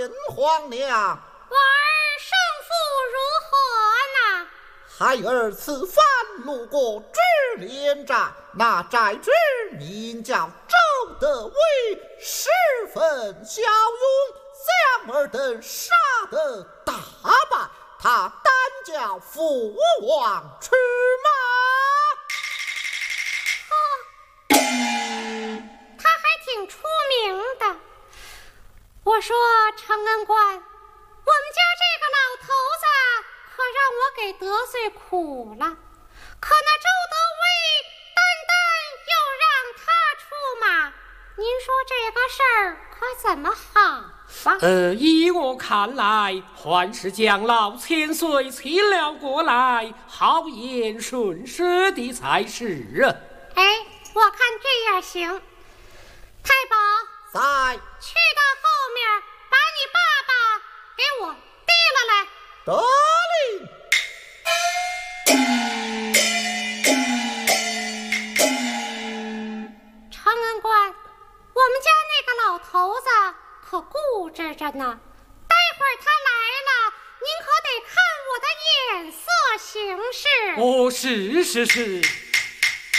见皇娘。 婉儿胜负如何呢？ 孩儿此番路过知连寨，那寨主名叫周德威，十分骁勇，将尔等杀得大败，他单叫父王出马。 他还挺出名的。我说承恩官，我们家这个老头子可让我给得罪苦了，可那周德威单又让他出马，您说这个事儿可怎么好吧？ 依我看来，还是将老千岁请了过来，好言顺事的才是啊。 哎，我看这样行。太保， 在去到后面把你爸爸给我提了来。 得令。 承恩官，我们家那个老头子可固执着呢，待会儿他来了，您可得看我的眼色行事。 哦，是是是。